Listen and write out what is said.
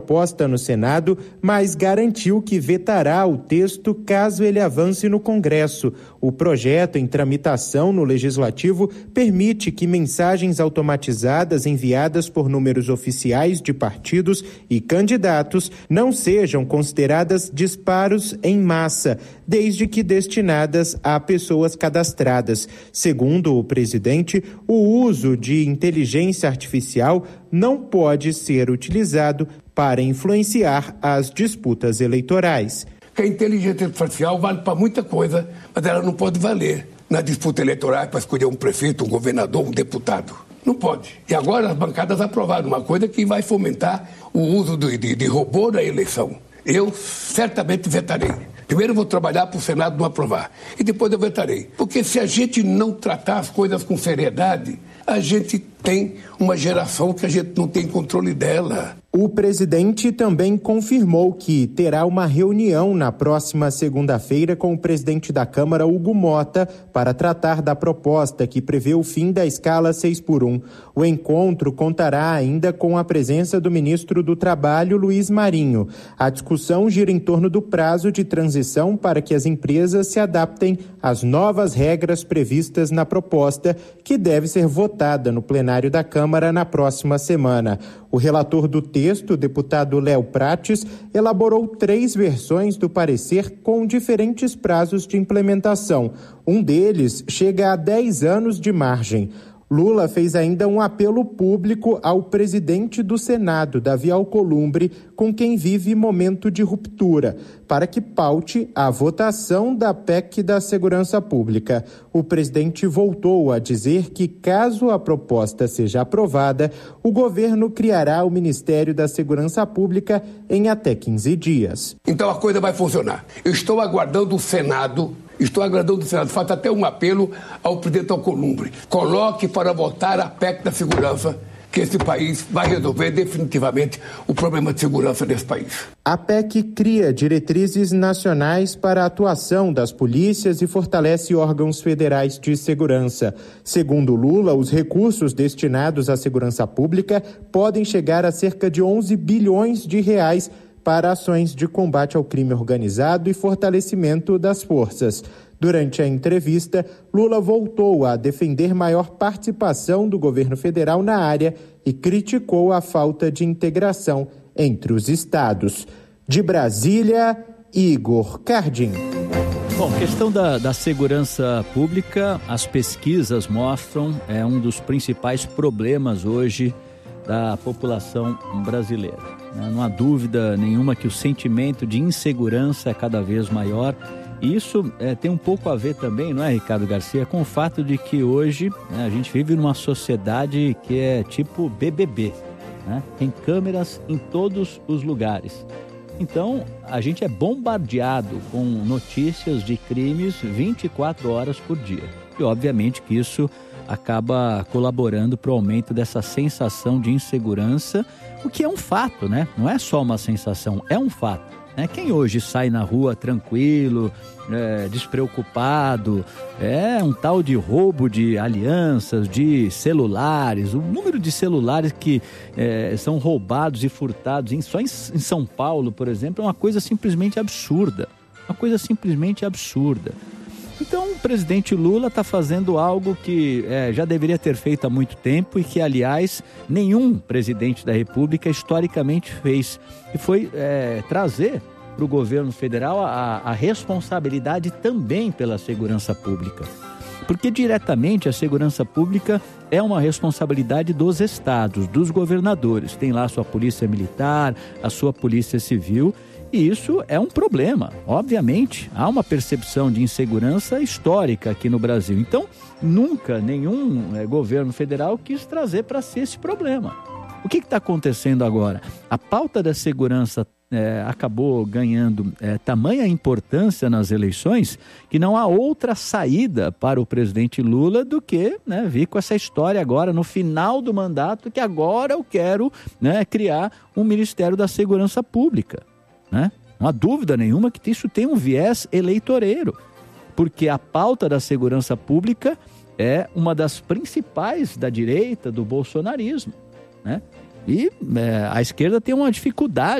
proposta no Senado, mas garantiu que vetará o texto caso ele avance no Congresso. O projeto em tramitação no Legislativo permite que mensagens automatizadas enviadas por números oficiais de partidos e candidatos não sejam consideradas disparos em massa, desde que destinadas a pessoas cadastradas. Segundo o presidente, o uso de inteligência artificial não pode ser utilizado para influenciar as disputas eleitorais. A inteligência artificial vale para muita coisa, mas ela não pode valer na disputa eleitoral para escolher um prefeito, um governador, um deputado. Não pode. E agora as bancadas aprovaram uma coisa que vai fomentar o uso de robô na eleição. Eu certamente vetarei. Primeiro eu vou trabalhar para o Senado não aprovar. E depois eu vetarei. Porque se a gente não tratar as coisas com seriedade, a gente tem uma geração que a gente não tem controle dela. O presidente também confirmou que terá uma reunião na próxima segunda-feira com o presidente da Câmara, Hugo Mota, para tratar da proposta que prevê o fim da escala 6x1. O encontro contará ainda com a presença do ministro do Trabalho, Luiz Marinho. A discussão gira em torno do prazo de transição para que as empresas se adaptem às novas regras previstas na proposta, que deve ser votada no plenário da Câmara na próxima semana. O relator do texto, o deputado Léo Prates, elaborou 3 versões do parecer com diferentes prazos de implementação. Um deles chega a 10 anos de margem. Lula fez ainda um apelo público ao presidente do Senado, Davi Alcolumbre, com quem vive momento de ruptura, para que paute a votação da PEC da Segurança Pública. O presidente voltou a dizer que, caso a proposta seja aprovada, o governo criará o Ministério da Segurança Pública em até 15 dias. Então a coisa vai funcionar. Eu estou aguardando o Senado. Faço até um apelo ao presidente Alcolumbre. Coloque para votar a PEC da segurança, que esse país vai resolver definitivamente o problema de segurança desse país. A PEC cria diretrizes nacionais para a atuação das polícias e fortalece órgãos federais de segurança. Segundo Lula, os recursos destinados à segurança pública podem chegar a cerca de 11 bilhões de reais para ações de combate ao crime organizado e fortalecimento das forças. Durante a entrevista, Lula voltou a defender maior participação do governo federal na área e criticou a falta de integração entre os estados. De Brasília, Igor Cardim. Bom, questão da segurança pública, as pesquisas mostram, é um dos principais problemas hoje da população brasileira. Não há dúvida nenhuma que o sentimento de insegurança é cada vez maior. E isso tem um pouco a ver também, não é, Ricardo Garcia, com o fato de que hoje a gente vive numa sociedade que é tipo BBB, né? Tem câmeras em todos os lugares. Então, a gente é bombardeado com notícias de crimes 24 horas por dia. E, obviamente, que isso acaba colaborando para o aumento dessa sensação de insegurança, o que é um fato, né? Não é só uma sensação, é um fato. Quem hoje sai na rua tranquilo, despreocupado, é um tal de roubo de alianças, de celulares, o número de celulares que são roubados e furtados só em São Paulo, por exemplo, é uma coisa simplesmente absurda, Então, o presidente Lula está fazendo algo que já deveria ter feito há muito tempo e que, aliás, nenhum presidente da República historicamente fez. E foi trazer para o governo federal a responsabilidade também pela segurança pública. Porque diretamente a segurança pública é uma responsabilidade dos estados, dos governadores. Tem lá a sua polícia militar, a sua polícia civil. E isso é um problema, obviamente. Há uma percepção de insegurança histórica aqui no Brasil. Então, nunca nenhum governo federal quis trazer para si esse problema. O que está acontecendo agora? A pauta da segurança acabou ganhando tamanha importância nas eleições que não há outra saída para o presidente Lula do que vir com essa história agora no final do mandato, que agora eu quero criar um Ministério da Segurança Pública. Não há dúvida nenhuma que isso tem um viés eleitoreiro, porque a pauta da segurança pública é uma das principais da direita, do bolsonarismo, E a esquerda tem uma dificuldade